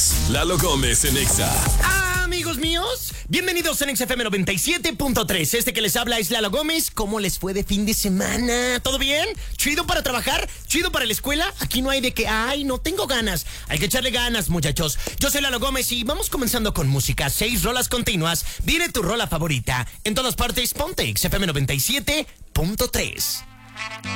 más. Lalo Gómez en Exa. Amigos míos, bienvenidos en XFM 97.3. Este que les habla es Lalo Gómez. ¿Cómo les fue de fin de semana? ¿Todo bien? ¿Chido para trabajar? ¿Chido para la escuela? Aquí no hay de que, ay, no tengo ganas. Hay que echarle ganas, muchachos. Yo soy Lalo Gómez y vamos comenzando con música. 6 rolas continuas. Viene tu rola favorita. En todas partes, ponte XFM 97.3.